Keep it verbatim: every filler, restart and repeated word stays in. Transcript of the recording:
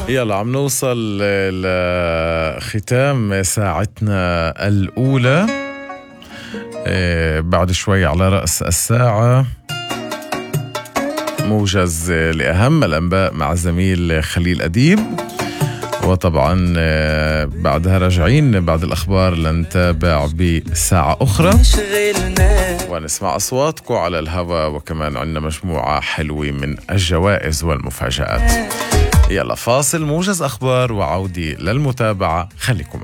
يلا عم نوصل لختام ساعتنا الأولى. بعد شوي على رأس الساعة موجز لأهم الأنباء مع الزميل خليل أديب، وطبعا بعدها راجعين بعد الأخبار لنتابع بساعة أخرى ونسمع أصواتكم على الهواء، وكمان عندنا مجموعة حلوة من الجوائز والمفاجآت. يلا فاصل، موجز أخبار وعودة للمتابعة، خليكم